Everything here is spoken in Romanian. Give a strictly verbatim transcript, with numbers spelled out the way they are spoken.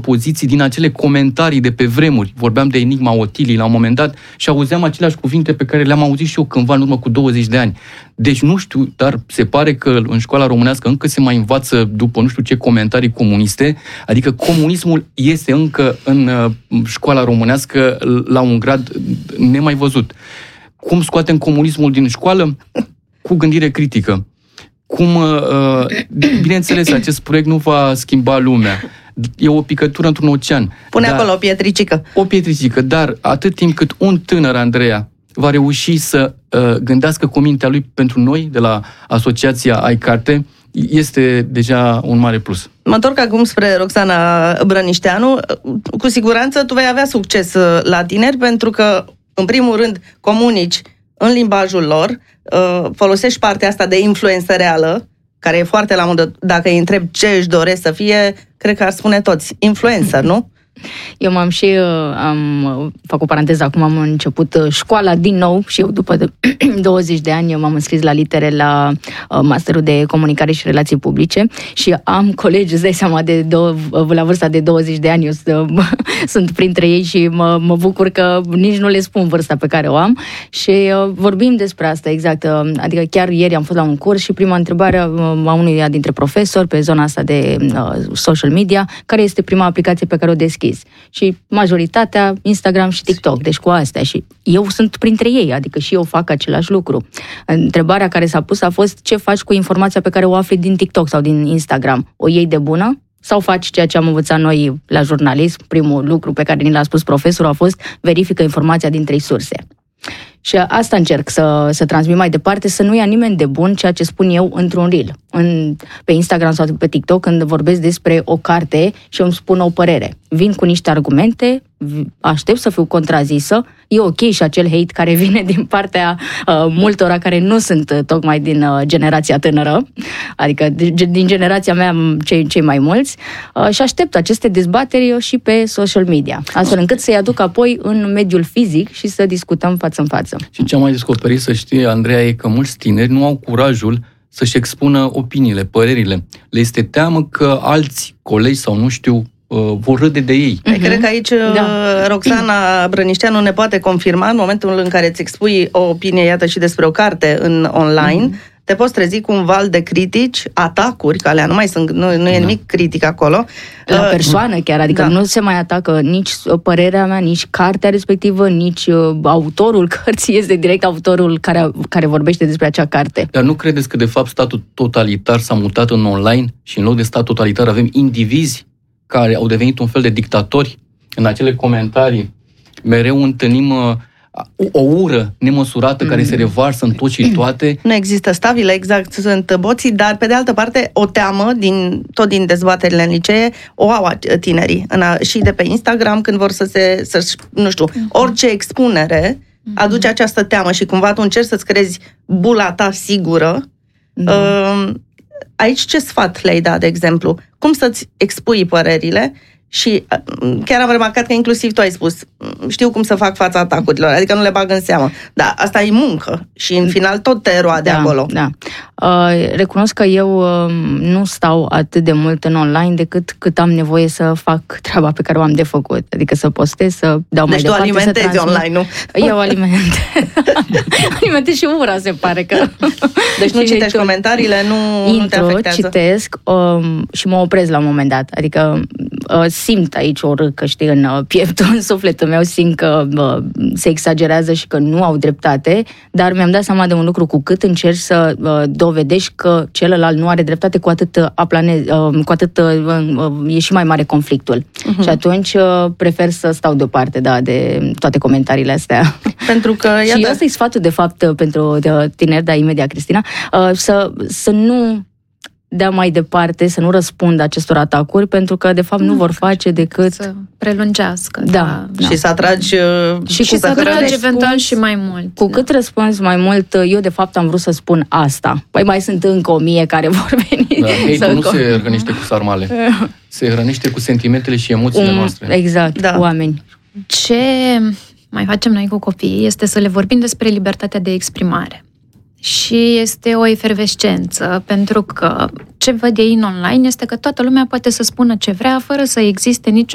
propoziții din acele comentarii de pe vremuri. Vorbeam de Enigma Otilii la un moment dat și auzeam aceleași cuvinte pe care le-am auzit și eu cândva în urmă cu douăzeci de ani. Deci nu știu, dar se pare că în școala românească încă se mai învață după nu știu ce comentarii comuniste, adică comunismul este încă în școala românească la un grad nemai văzut. Cum scoatem comunismul din școală? Cu gândire critică. Cum, bineînțeles, acest proiect nu va schimba lumea. E o picătură într-un ocean. Pune acolo o pietricică. O pietricică, dar atât timp cât un tânăr, Andreea, va reuși să uh, gândească cu mintea lui pentru noi, de la Asociația Ai Carte, este deja un mare plus. Mă întorc acum spre Roxana Brănișteanu. Cu siguranță tu vei avea succes la tineri, pentru că, în primul rând, comunici în limbajul lor, uh, folosești partea asta de influență reală, care e foarte la modă. Dacă îi întreb ce își doresc să fie, cred că ar spune toți. Influencer, nu? Eu m-am și, am, fac o paranteză, acum am început școala din nou și eu după douăzeci de ani eu m-am înscris la litere la masterul de comunicare și relații publice și am colegi, îți dai seama, de două, la vârsta de douăzeci de ani, eu sunt printre ei și mă, mă bucur că nici nu le spun vârsta pe care o am și vorbim despre asta, exact, adică chiar ieri am fost la un curs și prima întrebare a unuia dintre profesori pe zona asta de social media, care este prima aplicație pe care o deschid. Și majoritatea Instagram și TikTok, deci cu astea. Și eu sunt printre ei, adică și eu fac același lucru. Întrebarea care s-a pus a fost: ce faci cu informația pe care o afli din TikTok sau din Instagram? O iei de bună? Sau faci ceea ce am învățat noi la jurnalism? Primul lucru pe care ni l-a spus profesorul a fost: verifică informația din trei surse. Și asta încerc să, să transmit mai departe, să nu ia nimeni de bun ceea ce spun eu într-un reel. În, pe Instagram sau pe TikTok, când vorbesc despre o carte și îmi spun o părere. Vin cu niște argumente, aștept să fiu contrazisă, e ok și acel hate care vine din partea uh, multora care nu sunt uh, tocmai din uh, generația tânără, adică din generația mea cei, cei mai mulți, uh, și aștept aceste dezbateri și pe social media, astfel încât să-i aduc apoi în mediul fizic și să discutăm față în față. Și ce am mai descoperit, să știi, Andreea, e că mulți tineri nu au curajul să-și expună opiniile, părerile. Le este teamă că alți colegi sau nu știu vor râde de ei. Uh-huh. Cred că aici da. Roxana Brănișteanu ne poate confirma, în momentul în care îți expui o opinie, iată, și despre o carte în online, uh-huh. te poți trezi cu un val de critici, atacuri, că alea nu mai sunt, nu, nu e nimic da. critic acolo. La persoană chiar, adică da. nu se mai atacă nici părerea mea, nici cartea respectivă, nici uh, autorul cărții, este direct autorul care, care vorbește despre acea carte. Dar nu credeți că, de fapt, statul totalitar s-a mutat în online și în loc de stat totalitar avem indivizi care au devenit un fel de dictatori? În acele comentarii mereu întâlnim uh, o ură nemăsurată mm. care se revarsă în tot și toate. Nu există stabile, exact, sunt boții, dar pe de altă parte o teamă, din, tot din dezbaterile în licee, o au tinerii. În a, și de pe Instagram, când vor să se, să, nu știu, orice expunere aduce această teamă și cumva tu încerci să-ți crezi bula ta sigură. Mm. Uh, aici ce sfat le-ai dat, de exemplu? Cum să-ți expui părerile? Și chiar am remarcat că inclusiv tu ai spus, știu cum să fac fața atacurilor, adică nu le bag în seamă. Dar asta e muncă și în final tot te roade da, acolo. Da. Uh, recunosc că eu uh, nu stau atât de mult în online decât cât am nevoie să fac treaba pe care o am de făcut. Adică să postez, să dau deci mai departe, să alimentezi transmit. online, nu? Eu alimentez. alimentez și ura, se pare că... Deci nu citești tu... comentariile, nu, Intru, nu te afectează? citesc um, și mă opresc la un moment dat. Adică uh, simt aici o râcă, știi, în uh, pieptul, în sufletul meu, simt că uh, se exagerează și că nu au dreptate, dar mi-am dat seama de un lucru: cu cât încerci să uh, dovedești că celălalt nu are dreptate, cu atât, uh, aplane, uh, cu atât uh, uh, e și mai mare conflictul. Uh-huh. Și atunci uh, prefer să stau deoparte, da, de toate comentariile astea. Pentru că, iată... Și ăsta e sfatul, de fapt, pentru tineri, da, imediat, Cristina, uh, să, să nu dea mai departe, să nu răspundă acestor atacuri, pentru că, de fapt, nu, nu vor face decât... Să prelungească. Da. da. da. Și să atragi... Uh, și, și să atragi eventual și mai mult. Cu da. cât răspunzi mai mult, eu, de fapt, am vrut să spun asta. Păi mai sunt încă o mie care vor veni. Da, hate-ul nu se hrănește cu sarmale. Se hrănește cu sentimentele și emoțiile um, noastre. Exact, da. Oameni. Ce mai facem noi cu copiii este să le vorbim despre libertatea de exprimare. Și este o efervescență, pentru că ce văd ei în online este că toată lumea poate să spună ce vrea, fără să existe niciun